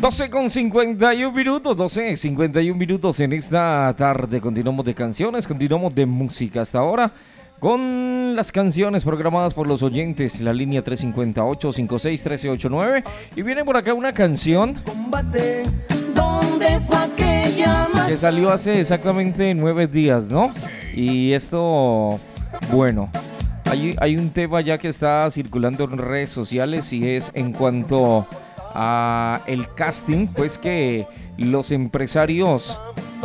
12:51 minutos en esta tarde. Continuamos de canciones, continuamos de música hasta ahora con las canciones programadas por los oyentes, la línea 358-56-1389. Y viene por acá una canción que salió hace exactamente 9 días, ¿no? Y esto, bueno, hay un tema ya que está circulando en redes sociales y es en cuanto a el casting, pues que los empresarios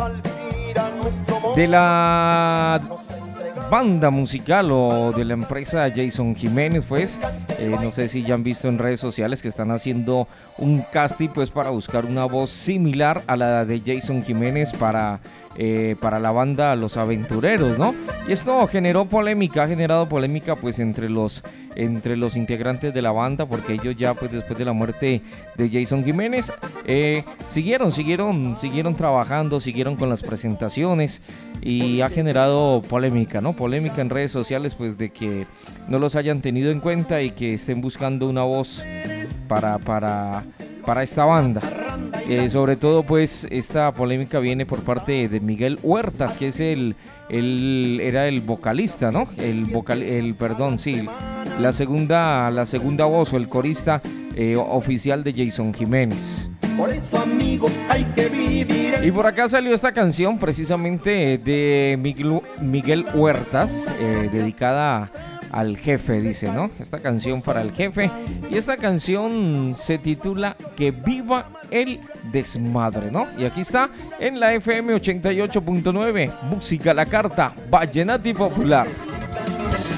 de la banda musical o de la empresa Jason Jiménez, pues no sé si ya han visto en redes sociales que están haciendo un casting pues para buscar una voz similar a la de Jason Jiménez para la banda Los Aventureros, ¿no? Y esto generó polémica, ha generado polémica pues entre los integrantes de la banda, porque ellos ya pues después de la muerte de Jason Jiménez siguieron trabajando, siguieron con las presentaciones y ha generado polémica, ¿no? Polémica en redes sociales pues de que no los hayan tenido en cuenta y que estén buscando una voz para esta banda. Sobre todo pues esta polémica viene por parte de Miguel Huertas, que es era el vocalista, ¿no? La segunda voz o el corista oficial de Jason Jiménez. Por eso, amigos, hay que vivir. Y por acá salió esta canción precisamente de Miguel Huertas, dedicada al jefe, dice, ¿no? Esta canción para el jefe. Y esta canción se titula Que viva el desmadre, ¿no? Y aquí está en la FM 88.9, Música a la Carta, Vallenati Popular.